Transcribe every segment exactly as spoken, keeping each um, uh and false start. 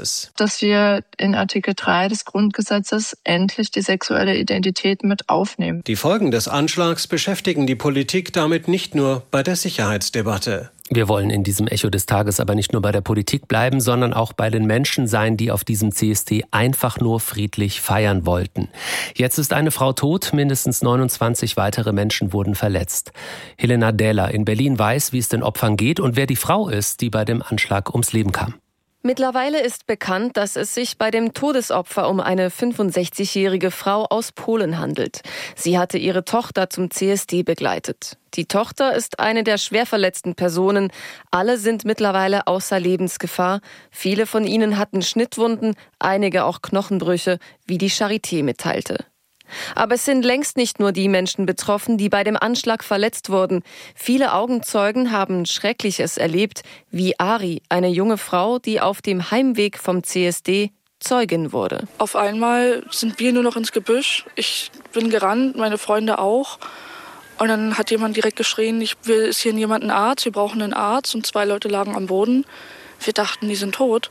es. Dass wir in Artikel drei des Grundgesetzes endlich die sexuelle Identität mit aufnehmen. Die Folgen des Anschlags beschäftigen die Politik damit nicht nur bei der Sicherheitsdebatte. Wir wollen in diesem Echo des Tages aber nicht nur bei der Politik bleiben, sondern auch bei den Menschen sein, die auf diesem C S D einfach nur friedlich feiern wollten. Jetzt ist eine Frau tot, mindestens neunundzwanzig weitere Menschen wurden verletzt. Helena Dähler in Berlin weiß, wie es den Opfern geht und wer die Frau ist, die bei dem Anschlag ums Leben kam. Mittlerweile ist bekannt, dass es sich bei dem Todesopfer um eine fünfundsechzigjährige Frau aus Polen handelt. Sie hatte ihre Tochter zum C S D begleitet. Die Tochter ist eine der schwer verletzten Personen. Alle sind mittlerweile außer Lebensgefahr. Viele von ihnen hatten Schnittwunden, einige auch Knochenbrüche, wie die Charité mitteilte. Aber es sind längst nicht nur die Menschen betroffen, die bei dem Anschlag verletzt wurden. Viele Augenzeugen haben Schreckliches erlebt, wie Ari, eine junge Frau, die auf dem Heimweg vom C S D Zeugin wurde. Auf einmal sind wir nur noch ins Gebüsch. Ich bin gerannt, meine Freunde auch. Und dann hat jemand direkt geschrien, ich will, ist hier jemand ein Arzt, wir brauchen einen Arzt. Und zwei Leute lagen am Boden. Wir dachten, die sind tot.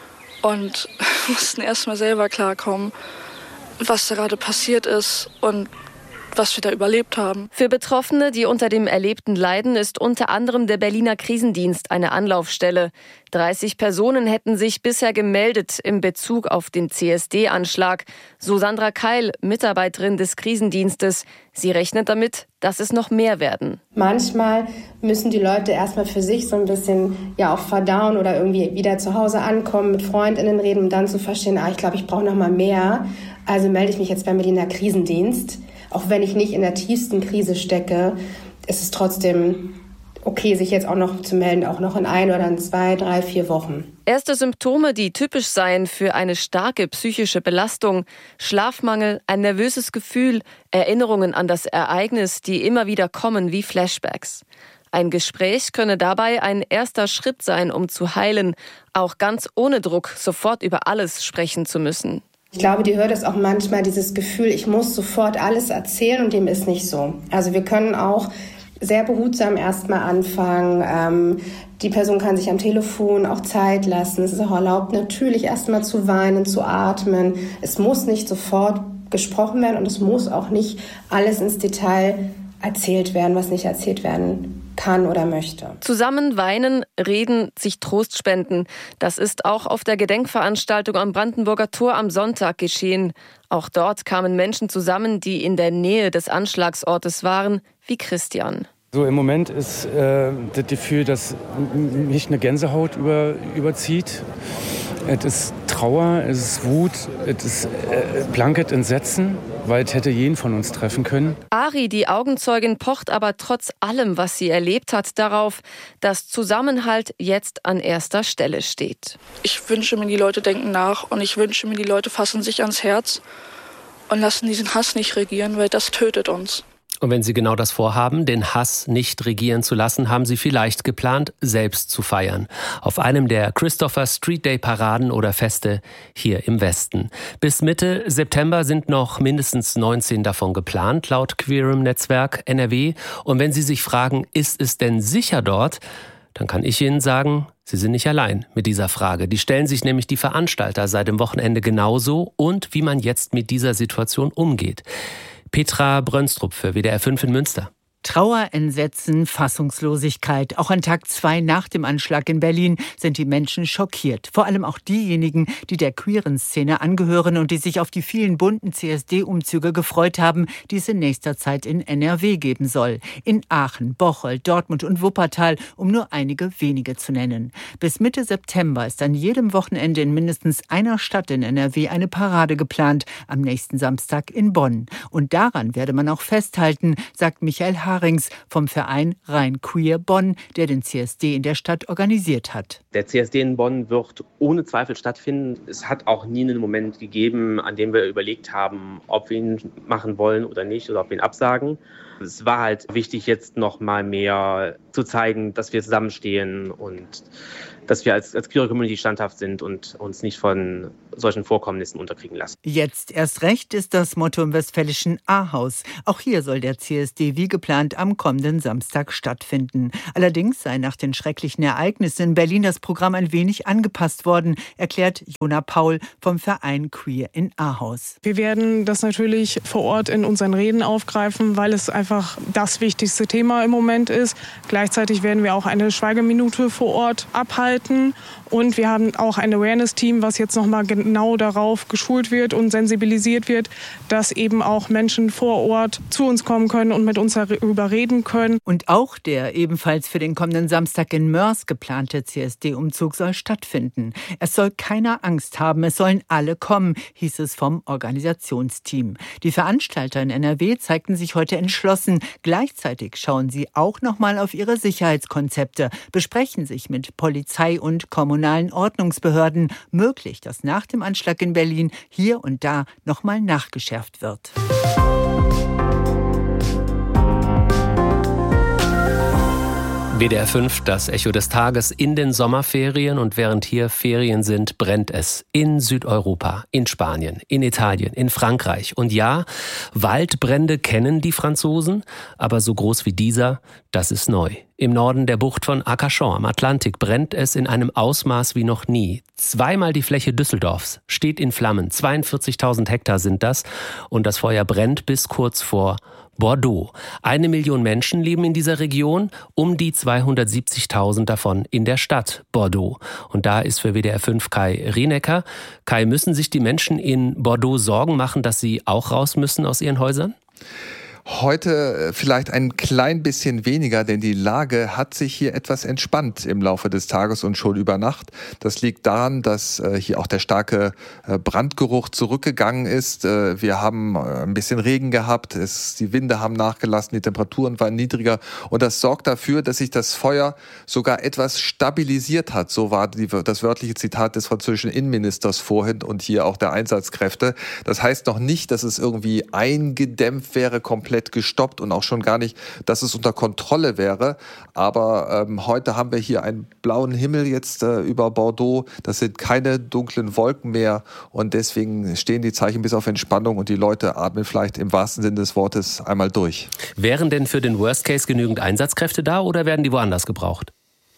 Und mussten erst mal selber klarkommen, was da gerade passiert ist und was wir da überlebt haben. Für Betroffene, die unter dem Erlebten leiden, ist unter anderem der Berliner Krisendienst eine Anlaufstelle. dreißig Personen hätten sich bisher gemeldet im Bezug auf den C S D-Anschlag. So Sandra Keil, Mitarbeiterin des Krisendienstes. Sie rechnet damit, dass es noch mehr werden. Manchmal müssen die Leute erstmal für sich so ein bisschen ja auch verdauen oder irgendwie wieder zu Hause ankommen, mit FreundInnen reden, um dann zu verstehen, ah, ich glaube, ich brauche noch mal mehr. Also melde ich mich jetzt beim Berliner Krisendienst. Auch wenn ich nicht in der tiefsten Krise stecke, ist es trotzdem okay, sich jetzt auch noch zu melden, auch noch in ein oder in zwei, drei, vier Wochen. Erste Symptome, die typisch seien für eine starke psychische Belastung: Schlafmangel, ein nervöses Gefühl, Erinnerungen an das Ereignis, die immer wieder kommen wie Flashbacks. Ein Gespräch könne dabei ein erster Schritt sein, um zu heilen, auch ganz ohne Druck sofort über alles sprechen zu müssen. Ich glaube, die Hürde ist auch manchmal dieses Gefühl, ich muss sofort alles erzählen, und dem ist nicht so. Also wir können auch sehr behutsam erstmal anfangen. Ähm, die Person kann sich am Telefon auch Zeit lassen. Es ist auch erlaubt, natürlich erstmal zu weinen, zu atmen. Es muss nicht sofort gesprochen werden und es muss auch nicht alles ins Detail erzählt werden, was nicht erzählt werden kann oder möchte. Zusammen weinen, reden, sich Trost spenden. Das ist auch auf der Gedenkveranstaltung am Brandenburger Tor am Sonntag geschehen. Auch dort kamen Menschen zusammen, die in der Nähe des Anschlagsortes waren, wie Christian. So im Moment ist äh, das Gefühl, dass mich eine Gänsehaut über, überzieht. Es ist Trauer, es ist Wut, es ist äh, blankes Entsetzen, weil es hätte jeden von uns treffen können. Ari, die Augenzeugin, pocht aber trotz allem, was sie erlebt hat, darauf, dass Zusammenhalt jetzt an erster Stelle steht. Ich wünsche mir, die Leute denken nach und ich wünsche mir, die Leute fassen sich ans Herz und lassen diesen Hass nicht regieren, weil das tötet uns. Und wenn Sie genau das vorhaben, den Hass nicht regieren zu lassen, haben Sie vielleicht geplant, selbst zu feiern. Auf einem der Christopher Street Day Paraden oder Feste hier im Westen. Bis Mitte September sind noch mindestens neunzehn davon geplant, laut Queerem Netzwerk N R W. Und wenn Sie sich fragen, ist es denn sicher dort? Dann kann ich Ihnen sagen, Sie sind nicht allein mit dieser Frage. Die stellen sich nämlich die Veranstalter seit dem Wochenende genauso und wie man jetzt mit dieser Situation umgeht. Petra Brönstrup für W D R fünf in Münster. Trauer, Entsetzen, Fassungslosigkeit. Auch an Tag zwei nach dem Anschlag in Berlin sind die Menschen schockiert. Vor allem auch diejenigen, die der queeren Szene angehören und die sich auf die vielen bunten C S D-Umzüge gefreut haben, die es in nächster Zeit in N R W geben soll. In Aachen, Bocholt, Dortmund und Wuppertal, um nur einige wenige zu nennen. Bis Mitte September ist an jedem Wochenende in mindestens einer Stadt in N R W eine Parade geplant, am nächsten Samstag in Bonn. Und daran werde man auch festhalten, sagt Michael Harings vom Verein Rhein Queer Bonn, der den C S D in der Stadt organisiert hat. Der C S D in Bonn wird ohne Zweifel stattfinden. Es hat auch nie einen Moment gegeben, an dem wir überlegt haben, ob wir ihn machen wollen oder nicht oder ob wir ihn absagen. Es war halt wichtig, jetzt noch mal mehr zu zeigen, dass wir zusammenstehen und dass wir als, als queere Community standhaft sind und uns nicht von solchen Vorkommnissen unterkriegen lassen. Jetzt erst recht ist das Motto im westfälischen Ahaus. Auch hier soll der C S D wie geplant am kommenden Samstag stattfinden. Allerdings sei nach den schrecklichen Ereignissen in Berlin das Programm ein wenig angepasst worden, erklärt Jona Paul vom Verein Queer in Ahaus. Wir werden das natürlich vor Ort in unseren Reden aufgreifen, weil es einfach das wichtigste Thema im Moment ist. Gleichzeitig werden wir auch eine Schweigeminute vor Ort abhalten. Und wir haben auch ein Awareness-Team, was jetzt nochmal genau darauf geschult wird und sensibilisiert wird, dass eben auch Menschen vor Ort zu uns kommen können und mit uns darüber reden können. Und auch der ebenfalls für den kommenden Samstag in Moers geplante C S D-Umzug soll stattfinden. Es soll keiner Angst haben, es sollen alle kommen, hieß es vom Organisationsteam. Die Veranstalter in N R W zeigten sich heute entschlossen. Gleichzeitig schauen sie auch nochmal auf ihre Sicherheitskonzepte, besprechen sich mit Polizei und kommunalen Ordnungsbehörden. Möglich, dass nach dem Anschlag in Berlin hier und da nochmal nachgeschärft wird. W D R fünf, das Echo des Tages in den Sommerferien. Und während hier Ferien sind, brennt es in Südeuropa, in Spanien, in Italien, in Frankreich. Und ja, Waldbrände kennen die Franzosen, aber so groß wie dieser, das ist neu. Im Norden der Bucht von Arcachon am Atlantik brennt es in einem Ausmaß wie noch nie. Zweimal die Fläche Düsseldorfs steht in Flammen. zweiundvierzigtausend Hektar sind das. Und das Feuer brennt bis kurz vor Bordeaux. Eine Million Menschen leben in dieser Region, um die zweihundertsiebzigtausend davon in der Stadt Bordeaux. Und da ist für W D R fünf Kai Rienecker. Kai, müssen sich die Menschen in Bordeaux Sorgen machen, dass sie auch raus müssen aus ihren Häusern? Heute vielleicht ein klein bisschen weniger, denn die Lage hat sich hier etwas entspannt im Laufe des Tages und schon über Nacht. Das liegt daran, dass hier auch der starke Brandgeruch zurückgegangen ist. Wir haben ein bisschen Regen gehabt, es, die Winde haben nachgelassen, die Temperaturen waren niedriger und das sorgt dafür, dass sich das Feuer sogar etwas stabilisiert hat. So war die, das wörtliche Zitat des französischen Innenministers vorhin und hier auch der Einsatzkräfte. Das heißt noch nicht, dass es irgendwie eingedämpft wäre, komplett gestoppt und auch schon gar nicht, dass es unter Kontrolle wäre. Aber ähm, heute haben wir hier einen blauen Himmel jetzt äh, über Bordeaux. Das sind keine dunklen Wolken mehr und deswegen stehen die Zeichen bis auf Entspannung und die Leute atmen vielleicht im wahrsten Sinne des Wortes einmal durch. Wären denn für den Worst Case genügend Einsatzkräfte da oder werden die woanders gebraucht?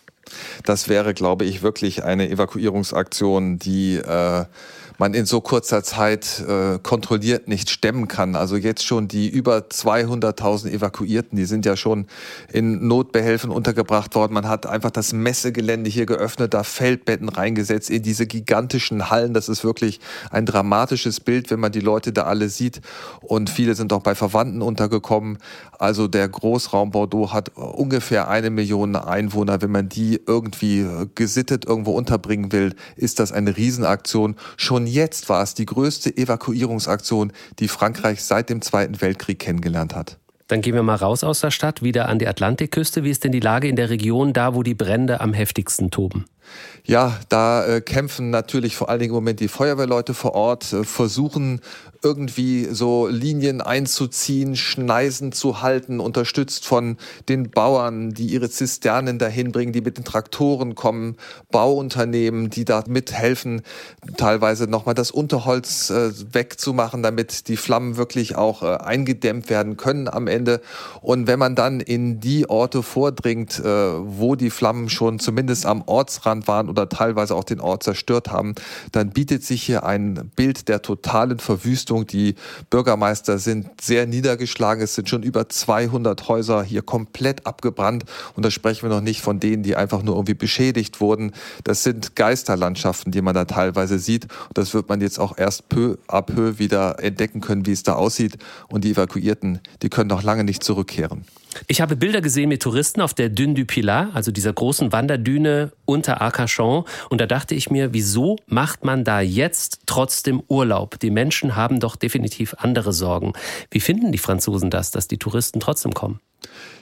Das wäre, glaube ich, wirklich eine Evakuierungsaktion, die äh, man in so kurzer Zeit äh, kontrolliert nicht stemmen kann. Also jetzt schon die über zweihunderttausend Evakuierten, die sind ja schon in Notbehelfen untergebracht worden. Man hat einfach das Messegelände hier geöffnet, da Feldbetten reingesetzt in diese gigantischen Hallen. Das ist wirklich ein dramatisches Bild, wenn man die Leute da alle sieht. Und viele sind auch bei Verwandten untergekommen. Also der Großraum Bordeaux hat ungefähr eine Million Einwohner. Wenn man die irgendwie gesittet irgendwo unterbringen will, ist das eine Riesenaktion. Schon jetzt war es die größte Evakuierungsaktion, die Frankreich seit dem Zweiten Weltkrieg kennengelernt hat. Dann gehen wir mal raus aus der Stadt, wieder an die Atlantikküste. Wie ist denn die Lage in der Region, da wo die Brände am heftigsten toben? Ja, da äh, kämpfen natürlich vor allen Dingen im Moment die Feuerwehrleute vor Ort, äh, versuchen irgendwie so Linien einzuziehen, Schneisen zu halten, unterstützt von den Bauern, die ihre Zisternen dahin bringen, die mit den Traktoren kommen, Bauunternehmen, die da mithelfen, teilweise nochmal das Unterholz äh, wegzumachen, damit die Flammen wirklich auch äh, eingedämmt werden können am Ende. Und wenn man dann in die Orte vordringt, äh, wo die Flammen schon zumindest am Ortsrand waren oder teilweise auch den Ort zerstört haben, dann bietet sich hier ein Bild der totalen Verwüstung. Die Bürgermeister sind sehr niedergeschlagen. Es sind schon über zweihundert Häuser hier komplett abgebrannt. Und da sprechen wir noch nicht von denen, die einfach nur irgendwie beschädigt wurden. Das sind Geisterlandschaften, die man da teilweise sieht. Und das wird man jetzt auch erst peu à peu wieder entdecken können, wie es da aussieht. Und die Evakuierten, die können noch lange nicht zurückkehren. Ich habe Bilder gesehen mit Touristen auf der Dune du Pilat, also dieser großen Wanderdüne unter Arcachon. Und da dachte ich mir, wieso macht man da jetzt trotzdem Urlaub? Die Menschen haben doch definitiv andere Sorgen. Wie finden die Franzosen das, dass die Touristen trotzdem kommen?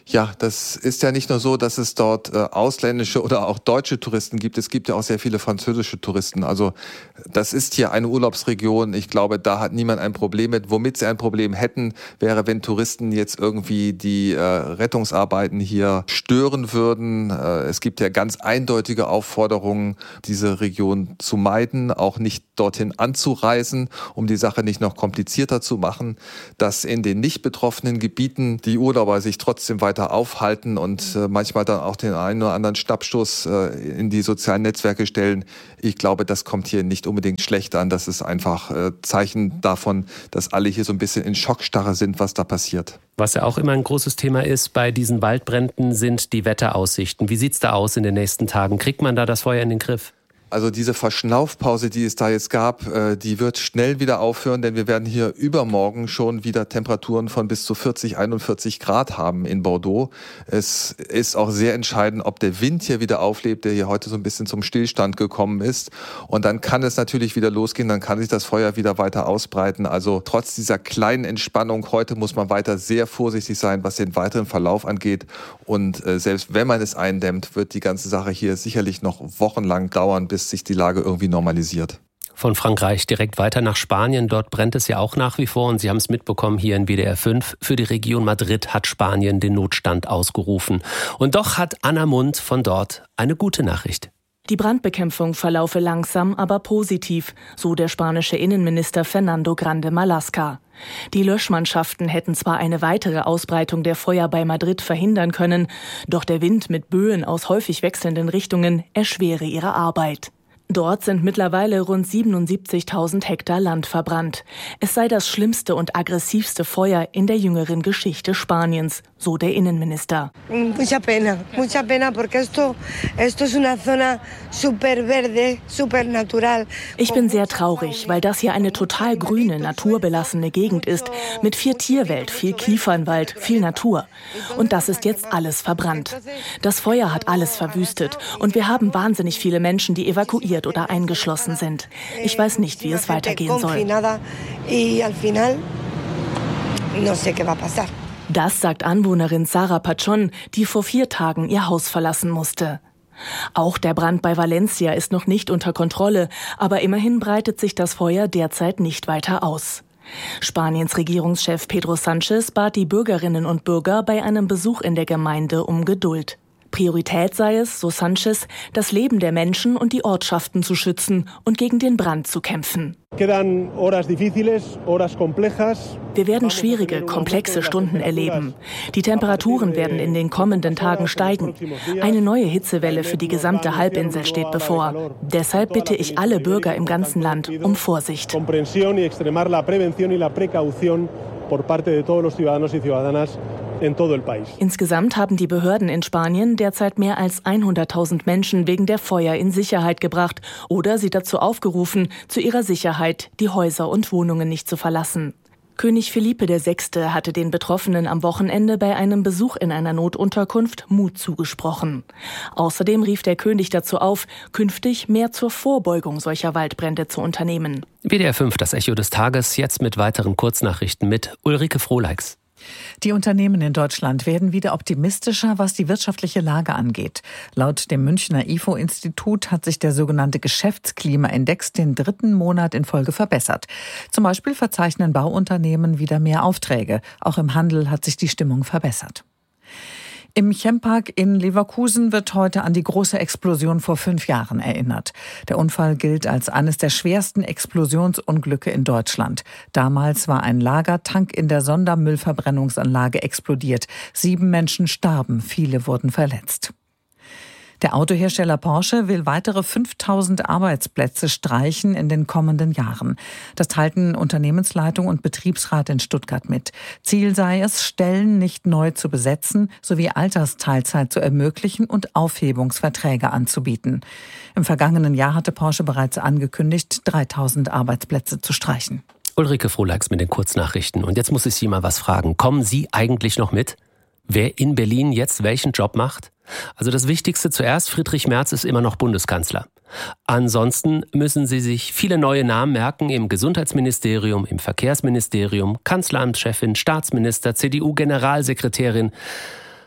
Ja, das ist ja nicht nur so, dass es dort äh, ausländische oder auch deutsche Touristen gibt. Es gibt ja auch sehr viele französische Touristen. Also das ist hier eine Urlaubsregion. Ich glaube, da hat niemand ein Problem mit. Womit sie ein Problem hätten, wäre, wenn Touristen jetzt irgendwie die äh, Rettungsarbeiten hier stören würden. Äh, es gibt ja ganz eindeutige Aufforderungen, diese Region zu meiden, auch nicht dorthin anzureisen, um die Sache nicht noch komplizierter zu machen. Dass in den nicht betroffenen Gebieten die Urlauber sich trotzdem weiter aufhalten und äh, manchmal dann auch den einen oder anderen Schnappschuss äh, in die sozialen Netzwerke stellen. Ich glaube, das kommt hier nicht unbedingt schlecht an. Das ist einfach äh, Zeichen davon, dass alle hier so ein bisschen in Schockstarre sind, was da passiert. Was ja auch immer ein großes Thema ist bei diesen Waldbränden, sind die Wetteraussichten. Wie sieht's da aus in den nächsten Tagen? Kriegt man da das Feuer in den Griff? Also diese Verschnaufpause, die es da jetzt gab, die wird schnell wieder aufhören, denn wir werden hier übermorgen schon wieder Temperaturen von bis zu vierzig, einundvierzig Grad haben in Bordeaux. Es ist auch sehr entscheidend, ob der Wind hier wieder auflebt, der hier heute so ein bisschen zum Stillstand gekommen ist. Und dann kann es natürlich wieder losgehen, dann kann sich das Feuer wieder weiter ausbreiten. Also trotz dieser kleinen Entspannung heute muss man weiter sehr vorsichtig sein, was den weiteren Verlauf angeht. Und äh, selbst wenn man es eindämmt, wird die ganze Sache hier sicherlich noch wochenlang dauern, bis sich die Lage irgendwie normalisiert. Von Frankreich direkt weiter nach Spanien. Dort brennt es ja auch nach wie vor und Sie haben es mitbekommen hier in W D R fünf. Für die Region Madrid hat Spanien den Notstand ausgerufen. Und doch hat Anna Mund von dort eine gute Nachricht. Die Brandbekämpfung verlaufe langsam, aber positiv, so der spanische Innenminister Fernando Grande Marlaska. Die Löschmannschaften hätten zwar eine weitere Ausbreitung der Feuer bei Madrid verhindern können, doch der Wind mit Böen aus häufig wechselnden Richtungen erschwere ihre Arbeit. Dort sind mittlerweile rund siebenundsiebzigtausend Hektar Land verbrannt. Es sei das schlimmste und aggressivste Feuer in der jüngeren Geschichte Spaniens, so der Innenminister. Mucha pena, mucha pena, porque esto, esto es una zona super verde, super natural. Ich bin sehr traurig, weil das hier eine total grüne, naturbelassene Gegend ist, mit viel Tierwelt, viel Kiefernwald, viel Natur. Und das ist jetzt alles verbrannt. Das Feuer hat alles verwüstet und wir haben wahnsinnig viele Menschen, die evakuiert oder eingeschlossen sind. Ich weiß nicht, wie es weitergehen soll. Das sagt Anwohnerin Sara Pachon, die vor vier Tagen ihr Haus verlassen musste. Auch der Brand bei Valencia ist noch nicht unter Kontrolle, aber immerhin breitet sich das Feuer derzeit nicht weiter aus. Spaniens Regierungschef Pedro Sánchez bat die Bürgerinnen und Bürger bei einem Besuch in der Gemeinde um Geduld. Priorität sei es, so Sánchez, das Leben der Menschen und die Ortschaften zu schützen und gegen den Brand zu kämpfen. Wir werden schwierige, komplexe Stunden erleben. Die Temperaturen werden in den kommenden Tagen steigen. Eine neue Hitzewelle für die gesamte Halbinsel steht bevor. Deshalb bitte ich alle Bürger im ganzen Land um Vorsicht. Insgesamt haben die Behörden in Spanien derzeit mehr als hunderttausend Menschen wegen der Feuer in Sicherheit gebracht oder sie dazu aufgerufen, zu ihrer Sicherheit die Häuser und Wohnungen nicht zu verlassen. König Felipe der Sechste hatte den Betroffenen am Wochenende bei einem Besuch in einer Notunterkunft Mut zugesprochen. Außerdem rief der König dazu auf, künftig mehr zur Vorbeugung solcher Waldbrände zu unternehmen. W D R fünf, das Echo des Tages, jetzt mit weiteren Kurznachrichten mit Ulrike Frohleix. Die Unternehmen in Deutschland werden wieder optimistischer, was die wirtschaftliche Lage angeht. Laut dem Münchner I F O-Institut hat sich der sogenannte Geschäftsklimaindex den dritten Monat in Folge verbessert. Zum Beispiel verzeichnen Bauunternehmen wieder mehr Aufträge. Auch im Handel hat sich die Stimmung verbessert. Im Chempark in Leverkusen wird heute an die große Explosion vor fünf Jahren erinnert. Der Unfall gilt als eines der schwersten Explosionsunglücke in Deutschland. Damals war ein Lagertank in der Sondermüllverbrennungsanlage explodiert. Sieben Menschen starben, viele wurden verletzt. Der Autohersteller Porsche will weitere fünftausend Arbeitsplätze streichen in den kommenden Jahren. Das teilten Unternehmensleitung und Betriebsrat in Stuttgart mit. Ziel sei es, Stellen nicht neu zu besetzen, sowie Altersteilzeit zu ermöglichen und Aufhebungsverträge anzubieten. Im vergangenen Jahr hatte Porsche bereits angekündigt, dreitausend Arbeitsplätze zu streichen. Ulrike Frohleix mit den Kurznachrichten. Und jetzt muss ich Sie mal was fragen. Kommen Sie eigentlich noch mit? Wer in Berlin jetzt welchen Job macht? Also das Wichtigste zuerst, Friedrich Merz ist immer noch Bundeskanzler. Ansonsten müssen Sie sich viele neue Namen merken im Gesundheitsministerium, im Verkehrsministerium, Kanzleramtschefin, Staatsminister, C D U-Generalsekretärin.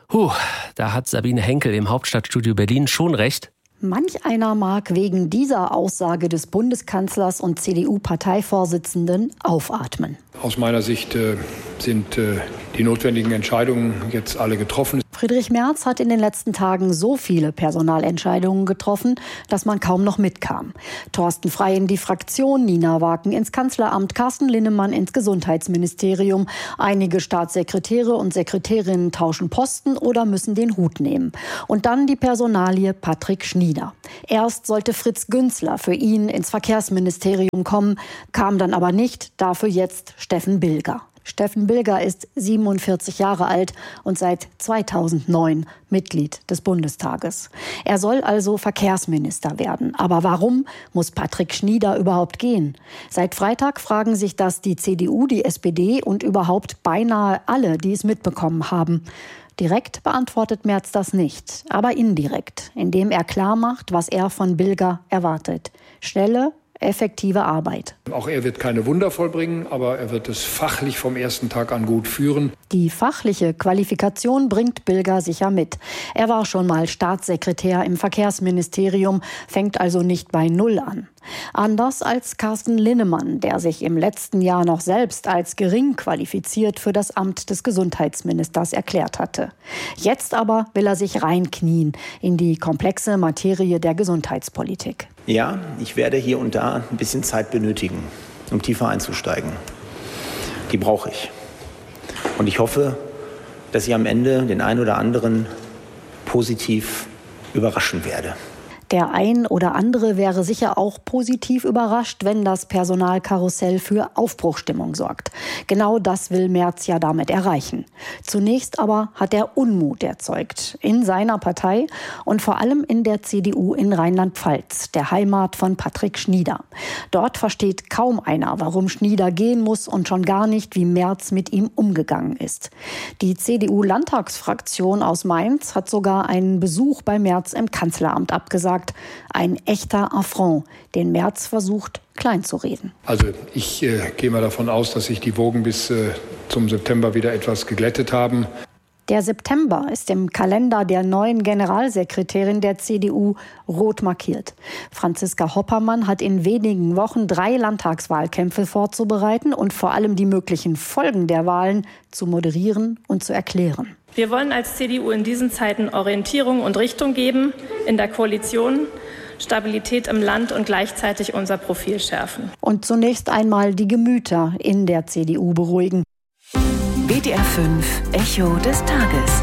Puh, da hat Sabine Henkel im Hauptstadtstudio Berlin schon recht. Manch einer mag wegen dieser Aussage des Bundeskanzlers und C D U-Parteivorsitzenden aufatmen. Aus meiner Sicht äh, sind äh, die notwendigen Entscheidungen jetzt alle getroffen. Friedrich Merz hat in den letzten Tagen so viele Personalentscheidungen getroffen, dass man kaum noch mitkam. Thorsten Frey in die Fraktion, Nina Waken ins Kanzleramt, Carsten Linnemann ins Gesundheitsministerium. Einige Staatssekretäre und Sekretärinnen tauschen Posten oder müssen den Hut nehmen. Und dann die Personalie Patrick Schnieder. Erst sollte Fritz Günzler für ihn ins Verkehrsministerium kommen, kam dann aber nicht, dafür jetzt Steffen Bilger. Steffen Bilger ist siebenundvierzig Jahre alt und seit zweitausendneun Mitglied des Bundestages. Er soll also Verkehrsminister werden. Aber warum muss Patrick Schnieder überhaupt gehen? Seit Freitag fragen sich das die C D U, die S P D und überhaupt beinahe alle, die es mitbekommen haben. Direkt beantwortet Merz das nicht, aber indirekt, indem er klar macht, was er von Bilger erwartet. Schnelle, effektive Arbeit. Auch er wird keine Wunder vollbringen, aber er wird es fachlich vom ersten Tag an gut führen. Die fachliche Qualifikation bringt Bilger sicher mit. Er war schon mal Staatssekretär im Verkehrsministerium, fängt also nicht bei Null an. Anders als Carsten Linnemann, der sich im letzten Jahr noch selbst als gering qualifiziert für das Amt des Gesundheitsministers erklärt hatte. Jetzt aber will er sich reinknien in die komplexe Materie der Gesundheitspolitik. Ja, ich werde hier und da ein bisschen Zeit benötigen, um tiefer einzusteigen. Die brauche ich. Und ich hoffe, dass ich am Ende den einen oder anderen positiv überraschen werde. Der ein oder andere wäre sicher auch positiv überrascht, wenn das Personalkarussell für Aufbruchstimmung sorgt. Genau das will Merz ja damit erreichen. Zunächst aber hat er Unmut erzeugt in seiner Partei und vor allem in der C D U in Rheinland-Pfalz, der Heimat von Patrick Schnieder. Dort versteht kaum einer, warum Schnieder gehen muss und schon gar nicht, wie Merz mit ihm umgegangen ist. Die C D U-Landtagsfraktion aus Mainz hat sogar einen Besuch bei Merz im Kanzleramt abgesagt. Ein echter Affront, den Merz versucht, kleinzureden. Also ich äh, gehe mal davon aus, dass sich die Wogen bis äh, zum September wieder etwas geglättet haben. Der September ist im Kalender der neuen Generalsekretärin der C D U rot markiert. Franziska Hoppermann hat in wenigen Wochen drei Landtagswahlkämpfe vorzubereiten und vor allem die möglichen Folgen der Wahlen zu moderieren und zu erklären. Wir wollen als C D U in diesen Zeiten Orientierung und Richtung geben, in der Koalition, Stabilität im Land und gleichzeitig unser Profil schärfen. Und zunächst einmal die Gemüter in der C D U beruhigen. W D R fünf Echo des Tages.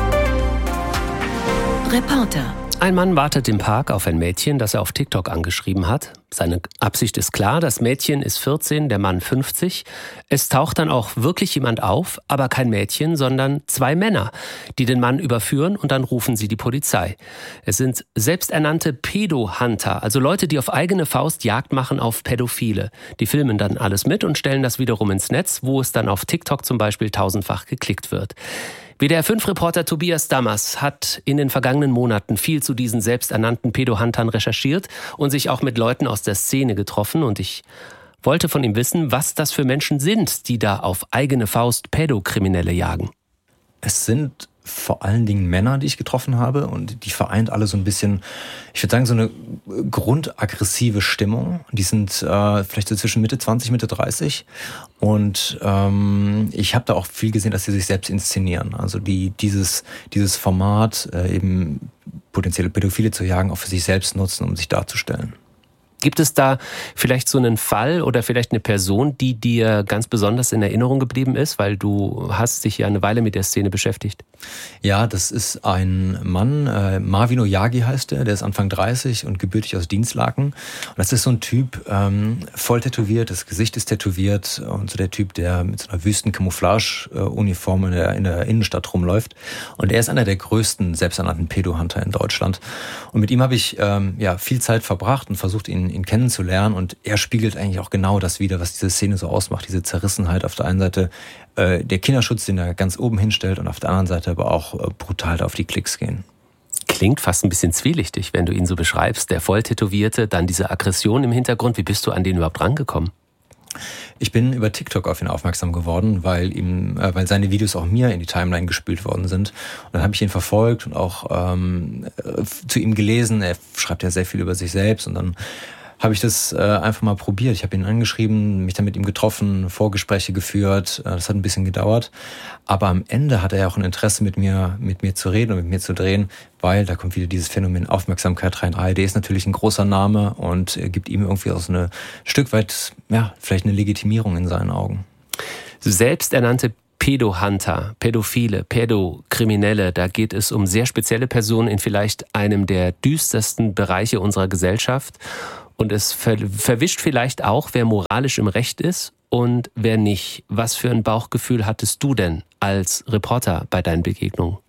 Reporter. Ein Mann wartet im Park auf ein Mädchen, das er auf TikTok angeschrieben hat. Seine Absicht ist klar, das Mädchen ist vierzehn, der Mann fünfzig. Es taucht dann auch wirklich jemand auf, aber kein Mädchen, sondern zwei Männer, die den Mann überführen und dann rufen sie die Polizei. Es sind selbsternannte Pädo-Hunter, also Leute, die auf eigene Faust Jagd machen auf Pädophile. Die filmen dann alles mit und stellen das wiederum ins Netz, wo es dann auf TikTok zum Beispiel tausendfach geklickt wird. W D R fünf Reporter Tobias Dammers hat in den vergangenen Monaten viel zu diesen selbsternannten Pädo-Huntern recherchiert und sich auch mit Leuten aus der Szene getroffen. Und ich wollte von ihm wissen, was das für Menschen sind, die da auf eigene Faust Pädokriminelle jagen. Es sind vor allen Dingen Männer, die ich getroffen habe, und die vereint alle so ein bisschen, ich würde sagen, so eine grundaggressive Stimmung. Die sind äh, vielleicht so zwischen Mitte zwanzig, Mitte dreißig, und ähm, ich habe da auch viel gesehen, dass sie sich selbst inszenieren. Also die dieses dieses Format, äh, eben potenzielle Pädophile zu jagen, auch für sich selbst nutzen, um sich darzustellen. Gibt es da vielleicht so einen Fall oder vielleicht eine Person, die dir ganz besonders in Erinnerung geblieben ist, weil du hast dich ja eine Weile mit der Szene beschäftigt? Ja, das ist ein Mann, äh, Marvin Oyagi heißt er, der ist Anfang dreißig und gebürtig aus Dinslaken. Und das ist so ein Typ, ähm, voll tätowiert, das Gesicht ist tätowiert, und so der Typ, der mit so einer Wüsten-Camouflage-Uniform in der, in der Innenstadt rumläuft. Und er ist einer der größten selbsternannten Pädo-Hunter in Deutschland. Und mit ihm habe ich ähm, ja viel Zeit verbracht und versucht, ihn ihn kennenzulernen, und er spiegelt eigentlich auch genau das wider, was diese Szene so ausmacht, diese Zerrissenheit. Auf der einen Seite äh, der Kinderschutz, den er ganz oben hinstellt, und auf der anderen Seite aber auch äh, brutal auf die Klicks gehen. Klingt fast ein bisschen zwielichtig, wenn du ihn so beschreibst. Der Volltätowierte, dann diese Aggression im Hintergrund. Wie bist du an den überhaupt rangekommen? Ich bin über TikTok auf ihn aufmerksam geworden, weil ihm, äh, weil seine Videos auch mir in die Timeline gespült worden sind. Und dann habe ich ihn verfolgt und auch ähm, äh, zu ihm gelesen. Er schreibt ja sehr viel über sich selbst und dann habe ich das äh, einfach mal probiert. Ich habe ihn angeschrieben, mich dann mit ihm getroffen, Vorgespräche geführt. Äh, das hat ein bisschen gedauert. Aber am Ende hat er ja auch ein Interesse, mit mir, mit mir zu reden und mit mir zu drehen, weil da kommt wieder dieses Phänomen Aufmerksamkeit rein. A R D ist natürlich ein großer Name und äh, gibt ihm irgendwie auch so ein Stück weit, ja, vielleicht eine Legitimierung in seinen Augen. Selbsternannte Pädohunter, Pädophile, Pädokriminelle, da geht es um sehr spezielle Personen in vielleicht einem der düstersten Bereiche unserer Gesellschaft. Und es ver- verwischt vielleicht auch, wer moralisch im Recht ist und wer nicht. Was für ein Bauchgefühl hattest du denn als Reporter bei deinen Begegnungen?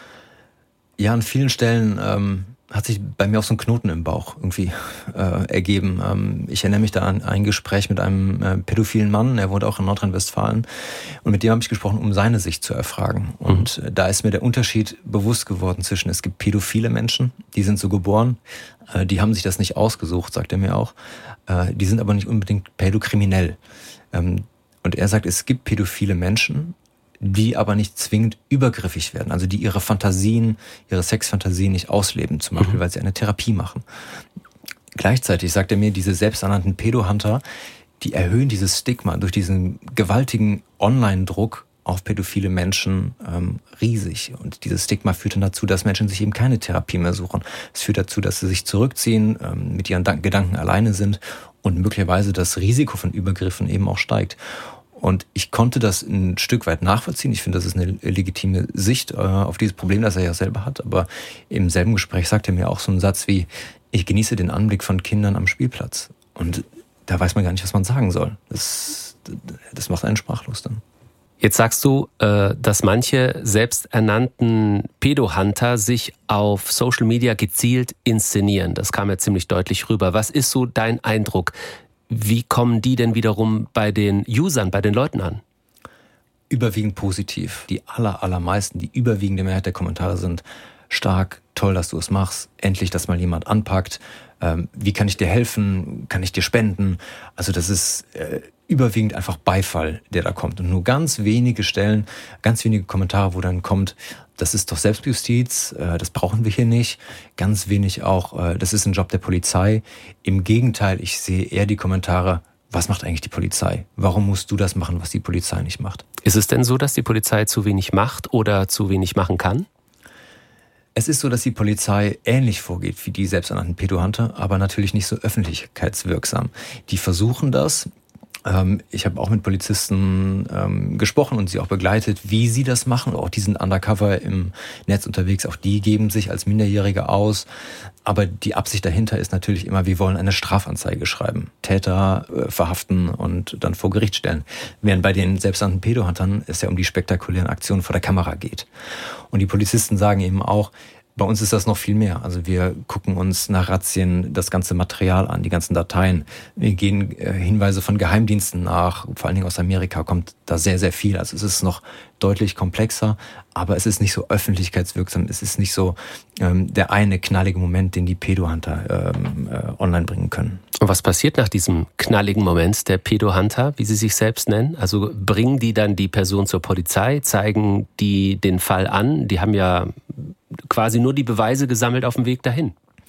Ja, an vielen Stellen ähm, hat sich bei mir auch so ein Knoten im Bauch irgendwie äh, ergeben. Ähm, ich erinnere mich da an ein Gespräch mit einem äh, pädophilen Mann, er wohnt auch in Nordrhein-Westfalen. Und mit dem habe ich gesprochen, um seine Sicht zu erfragen. Mhm. Und äh, da ist mir der Unterschied bewusst geworden zwischen, es gibt pädophile Menschen, die sind so geboren, äh, die haben sich das nicht ausgesucht, sagt er mir auch. Äh, die sind aber nicht unbedingt pädokriminell. Ähm, und er sagt, es gibt pädophile Menschen, die aber nicht zwingend übergriffig werden, also die ihre Fantasien, ihre Sexfantasien nicht ausleben, zum Beispiel, mhm. weil sie eine Therapie machen. Gleichzeitig sagt er mir, diese selbsternannten Pädohunter, die erhöhen dieses Stigma durch diesen gewaltigen Online-Druck auf pädophile Menschen ähm, riesig. Und dieses Stigma führt dann dazu, dass Menschen sich eben keine Therapie mehr suchen. Es führt dazu, dass sie sich zurückziehen, ähm, mit ihren Gedanken alleine sind und möglicherweise das Risiko von Übergriffen eben auch steigt. Und ich konnte das ein Stück weit nachvollziehen. Ich finde, das ist eine legitime Sicht äh, auf dieses Problem, das er ja selber hat. Aber im selben Gespräch sagt er mir auch so einen Satz wie, ich genieße den Anblick von Kindern am Spielplatz. Und da weiß man gar nicht, was man sagen soll. Das, das macht einen sprachlos dann. Jetzt sagst du, äh, dass manche selbsternannten Pädohunter sich auf Social Media gezielt inszenieren. Das kam ja ziemlich deutlich rüber. Was ist so dein Eindruck? Wie kommen die denn wiederum bei den Usern, bei den Leuten an? Überwiegend positiv. Die aller, allermeisten, die überwiegende Mehrheit der Kommentare sind stark, toll, dass du es machst, endlich, dass mal jemand anpackt. Ähm, wie kann ich dir helfen? Kann ich dir spenden? Also das ist äh, überwiegend einfach Beifall, der da kommt. Und nur ganz wenige Stellen, ganz wenige Kommentare, wo dann kommt, das ist doch Selbstjustiz, äh, das brauchen wir hier nicht. Ganz wenig auch, äh, das ist ein Job der Polizei. Im Gegenteil, ich sehe eher die Kommentare, was macht eigentlich die Polizei? Warum musst du das machen, was die Polizei nicht macht? Ist es denn so, dass die Polizei zu wenig macht oder zu wenig machen kann? Es ist so, dass die Polizei ähnlich vorgeht wie die selbsternannten Pädohunter, aber natürlich nicht so öffentlichkeitswirksam. Die versuchen das. Ich habe auch mit Polizisten ähm, gesprochen und sie auch begleitet, wie sie das machen. Auch die sind undercover im Netz unterwegs, auch die geben sich als Minderjährige aus. Aber die Absicht dahinter ist natürlich immer, wir wollen eine Strafanzeige schreiben, Täter äh, verhaften und dann vor Gericht stellen. Während bei den selbsternannten Pädohuntern es ja um die spektakulären Aktionen vor der Kamera geht. Und die Polizisten sagen eben auch, bei uns ist das noch viel mehr. Also wir gucken uns nach Razzien das ganze Material an, die ganzen Dateien. Wir gehen äh, Hinweise von Geheimdiensten nach. Vor allen Dingen aus Amerika kommt da sehr, sehr viel. Also es ist noch deutlich komplexer, aber es ist nicht so öffentlichkeitswirksam. Es ist nicht so ähm, der eine knallige Moment, den die Pädohunter ähm, äh, online bringen können. Und was passiert nach diesem knalligen Moment der Pädohunter, wie sie sich selbst nennen? Also bringen die dann die Person zur Polizei, zeigen die den Fall an? Die haben ja quasi nur die Beweise gesammelt auf dem Weg dahin.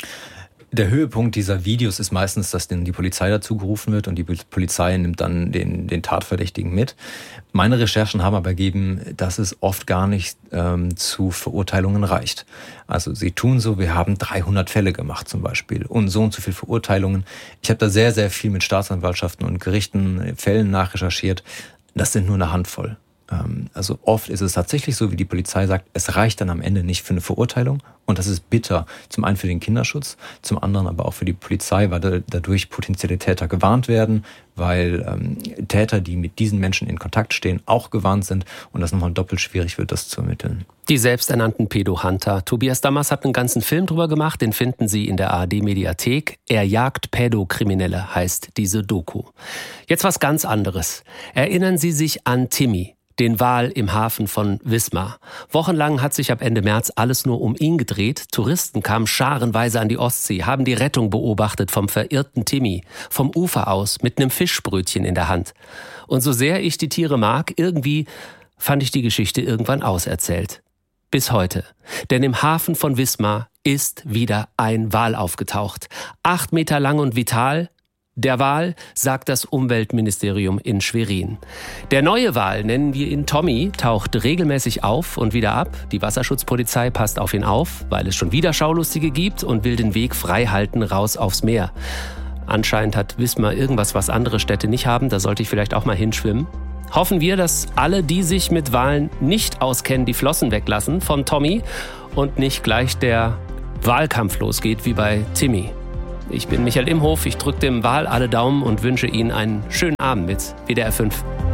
Der Höhepunkt dieser Videos ist meistens, dass dann die Polizei dazu gerufen wird und die Polizei nimmt dann den, den Tatverdächtigen mit. Meine Recherchen haben aber ergeben, dass es oft gar nicht ähm, zu Verurteilungen reicht. Also sie tun so, wir haben dreihundert Fälle gemacht zum Beispiel und so und so viele Verurteilungen. Ich habe da sehr, sehr viel mit Staatsanwaltschaften und Gerichten, Fällen nachrecherchiert. Das sind nur eine Handvoll. Also oft ist es tatsächlich so, wie die Polizei sagt, es reicht dann am Ende nicht für eine Verurteilung. Und das ist bitter. Zum einen für den Kinderschutz, zum anderen aber auch für die Polizei, weil dadurch potenzielle Täter gewarnt werden, weil ähm, Täter, die mit diesen Menschen in Kontakt stehen, auch gewarnt sind und das nochmal doppelt schwierig wird, das zu ermitteln. Die selbsternannten Pädohunter. Tobias Dammers hat einen ganzen Film drüber gemacht, den finden Sie in der A R D-Mediathek. Er jagt Pädokriminelle heißt diese Doku. Jetzt was ganz anderes. Erinnern Sie sich an Timmy. den Wal im Hafen von Wismar. Wochenlang hat sich ab Ende März alles nur um ihn gedreht. Touristen kamen scharenweise an die Ostsee, haben die Rettung beobachtet vom verirrten Timmy, vom Ufer aus mit einem Fischbrötchen in der Hand. Und so sehr ich die Tiere mag, irgendwie fand ich die Geschichte irgendwann auserzählt. Bis heute. Denn im Hafen von Wismar ist wieder ein Wal aufgetaucht. Acht Meter lang und vital. Der Wal, sagt das Umweltministerium in Schwerin. Der neue Wal, nennen wir ihn Tommy, taucht regelmäßig auf und wieder ab. Die Wasserschutzpolizei passt auf ihn auf, weil es schon wieder Schaulustige gibt und will den Weg frei halten raus aufs Meer. Anscheinend hat Wismar irgendwas, was andere Städte nicht haben. Da sollte ich vielleicht auch mal hinschwimmen. Hoffen wir, dass alle, die sich mit Walen nicht auskennen, die Flossen weglassen von Tommy und nicht gleich der Wahlkampf losgeht wie bei Timmy. Ich bin Michael Imhof, ich drücke dem Wal alle Daumen und wünsche Ihnen einen schönen Abend mit W D R fünf.